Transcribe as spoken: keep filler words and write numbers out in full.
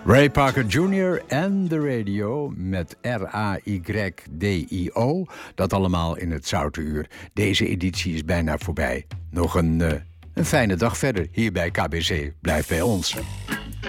Ray Parker junior en de radio met R A Y D I O. Dat allemaal in het Zoute Uur. Deze editie is bijna voorbij. Nog een, uh, een fijne dag verder hier bij K B C. Blijf bij ons.